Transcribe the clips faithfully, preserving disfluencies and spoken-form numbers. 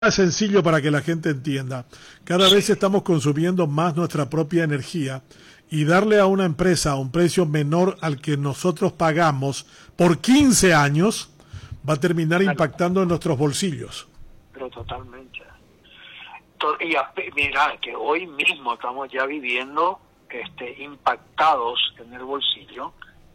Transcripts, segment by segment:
Es sencillo para que la gente entienda. Cada vez estamos consumiendo más nuestra propia energía y darle a una empresa a un precio menor al que nosotros pagamos por quince años va a terminar impactando en nuestros bolsillos. Pero totalmente. Y a, mira, que hoy mismo estamos ya viviendo este, impactados en el bolsillo.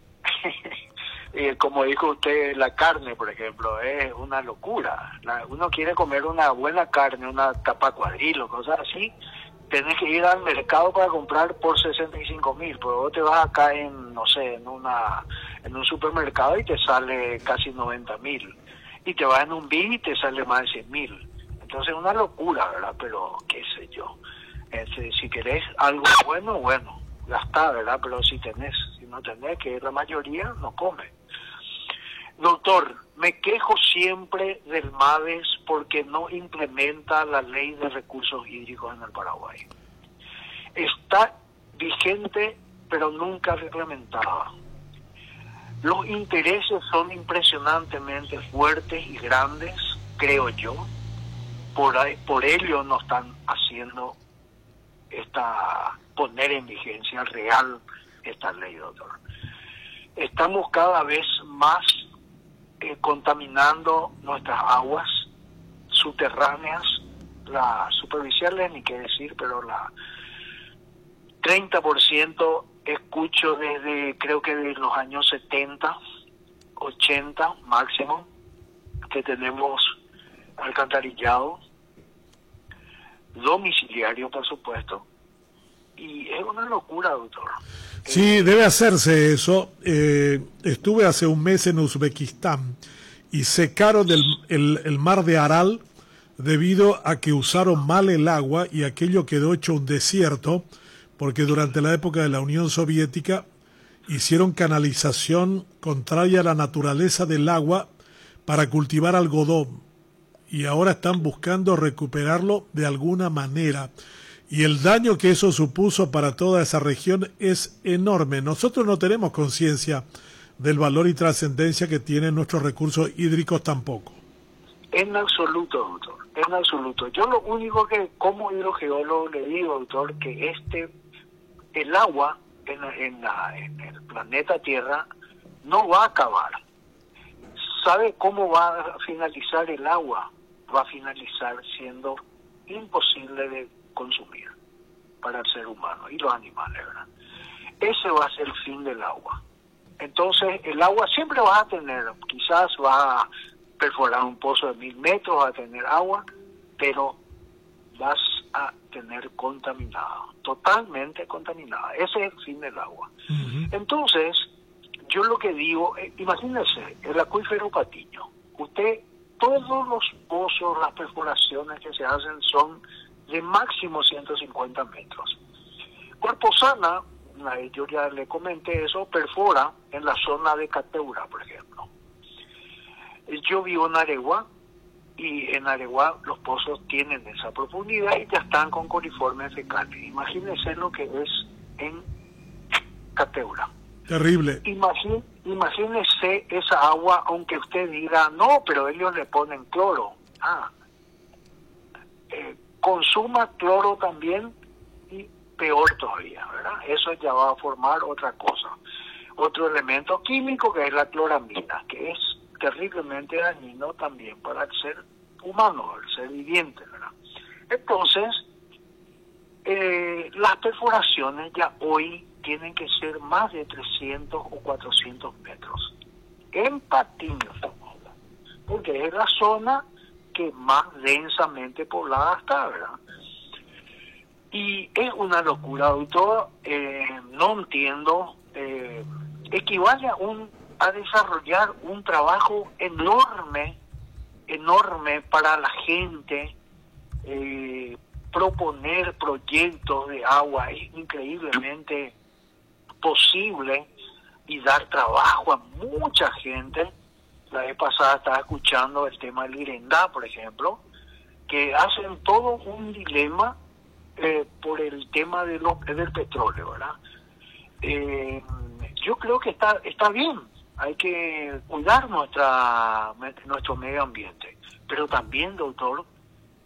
Eh, como dijo usted, la carne, por ejemplo, es una locura. La, uno quiere comer una buena carne, una tapa cuadril o cosas así, tenés que ir al mercado para comprar por sesenta y cinco mil, pero vos te vas acá en, no sé, en una en un supermercado y te sale casi noventa mil, y te vas en un B I M y te sale más de cien mil. Entonces es una locura, ¿verdad? Pero qué sé yo. Este, si querés algo bueno, bueno, gastá, ¿verdad? Pero si tenés, si no tenés, que la mayoría no come. Doctor, me quejo siempre del MADES porque no implementa la ley de recursos hídricos en el Paraguay. Está vigente, pero nunca reglamentada. Los intereses son impresionantemente fuertes y grandes, creo yo. Por, ahí, por ello no están haciendo esta poner en vigencia real esta ley, doctor. Estamos cada vez más Eh, contaminando nuestras aguas subterráneas, las superficiales ni qué decir, pero la treinta por ciento escucho desde, creo que desde los años setenta, ochenta máximo, que tenemos alcantarillado, domiciliario por supuesto, y es una locura, doctor. Sí, debe hacerse eso. Eh, estuve hace un mes en Uzbekistán y secaron el, el, el mar de Aral debido a que usaron mal el agua y aquello quedó hecho un desierto porque durante la época de la Unión Soviética hicieron canalización contraria a la naturaleza del agua para cultivar algodón y ahora están buscando recuperarlo de alguna manera. Y el daño que eso supuso para toda esa región es enorme. Nosotros no tenemos conciencia del valor y trascendencia que tienen nuestros recursos hídricos tampoco. En absoluto, doctor, en absoluto. Yo lo único que como hidrogeólogo le digo, doctor, que este, el agua en, en, la, en el planeta Tierra no va a acabar. ¿Sabe cómo va a finalizar el agua? Va a finalizar siendo imposible de consumir para el ser humano y los animales, ¿verdad? Ese va a ser el fin del agua. Entonces el agua siempre vas a tener, quizás va a perforar un pozo de mil metros, va a tener agua, pero vas a tener contaminada, totalmente contaminada. Ese es el fin del agua. Uh-huh. Entonces yo lo que digo, eh, imagínense el acuífero Patiño. Usted, todos los pozos, las perforaciones que se hacen son de máximo ciento cincuenta metros. Cuerpo Sana, yo ya le comenté eso, perfora en la zona de Cateura, por ejemplo. Yo vivo en Aregua, y en Aregua los pozos tienen esa profundidad y ya están con coliformes fecales. Imagínense lo que es en Cateura. Terrible. Imagín, imagínese esa agua, aunque usted diga, no, pero ellos le ponen cloro. Ah, eh, consuma cloro también y peor todavía, ¿verdad? Eso ya va a formar otra cosa, otro elemento químico que es la cloramina, que es terriblemente dañino también para el ser humano, el ser viviente, ¿verdad? Entonces, eh, las perforaciones ya hoy tienen que ser más de trescientos o cuatrocientos metros. En Patiño estamos hablando, porque es la zona que más densamente poblada está, ¿verdad? Y es una locura, doctor, eh, no entiendo, eh, equivale a, un, a desarrollar un trabajo enorme, enorme para la gente, eh, proponer proyectos de agua, es increíblemente posible y dar trabajo a mucha gente. La vez pasada estaba escuchando el tema del Irendá, por ejemplo, que hacen todo un dilema eh, por el tema de lo, del petróleo, ¿verdad? Eh, yo creo que está está bien, hay que cuidar nuestra nuestro medio ambiente, pero también, doctor,